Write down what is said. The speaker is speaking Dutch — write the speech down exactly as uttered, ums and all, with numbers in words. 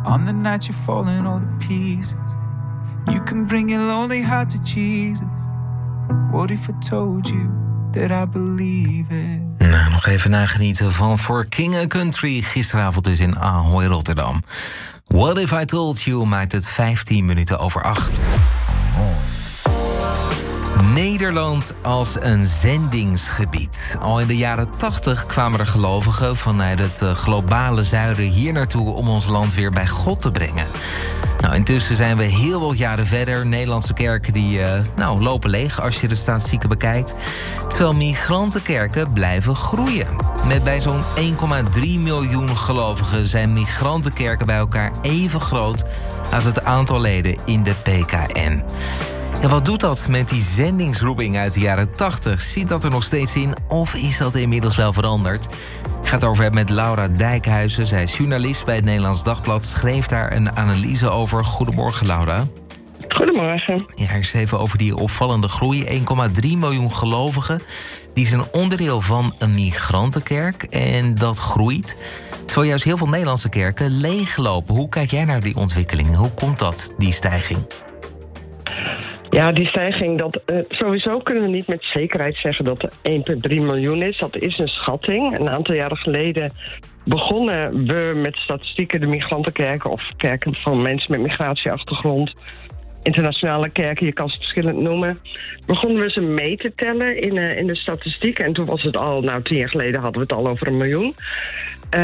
On the night you're falling all to pieces, you can bring your lonely heart to Jesus. What if I told you that I believe it? Nou, nog even nagenieten van For King and Country. Gisteravond dus in Ahoy, Rotterdam. What if I told you maakt het vijftien minuten over acht. Nederland als een zendingsgebied. Al in de jaren tachtig kwamen er gelovigen vanuit het globale zuiden hier naartoe om ons land weer bij God te brengen. Nou, intussen zijn we heel wat jaren verder. Nederlandse kerken die uh, nou, lopen leeg als je de statistieken bekijkt. Terwijl migrantenkerken blijven groeien. Met bij zo'n één komma drie miljoen gelovigen zijn migrantenkerken bij elkaar even groot als het aantal leden in de P K N. Ja, wat doet dat met die zendingsroeping uit de jaren tachtig? Zit dat er nog steeds in of is dat inmiddels wel veranderd? Ik ga het over hebben met Laura Dijkhuizen. Zij is journalist bij het Nederlands Dagblad. Schreef daar een analyse over. Goedemorgen, Laura. Goedemorgen. Ja, eerst even over die opvallende groei. één komma drie miljoen gelovigen. Die is een onderdeel van een migrantenkerk. En dat groeit. Terwijl juist heel veel Nederlandse kerken leeglopen. Hoe kijk jij naar die ontwikkeling? Hoe komt dat, die stijging? Ja, die stijging, dat, uh, sowieso kunnen we niet met zekerheid zeggen dat er één komma drie miljoen is. Dat is een schatting. Een aantal jaren geleden begonnen we met statistieken, de migrantenkerken of kerken van mensen met migratieachtergrond, internationale kerken, je kan ze verschillend noemen, begonnen we ze mee te tellen in, uh, in de statistieken. En toen was het al, nou tien jaar geleden hadden we het al over een miljoen. Uh,